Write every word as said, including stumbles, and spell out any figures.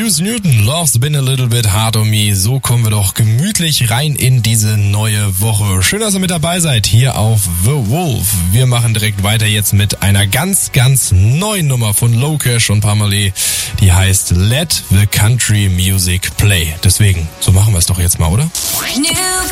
Juice Newton, Love's Been a Little Bit Hard on Me. So kommen wir doch gemütlich rein in diese neue Woche. Schön, dass ihr mit dabei seid hier auf The Wolf. Wir machen direkt weiter jetzt mit einer ganz, ganz neuen Nummer von Lokesh und Pamela. Die heißt Let the Country Music Play. Deswegen, so machen wir es doch jetzt mal, oder? New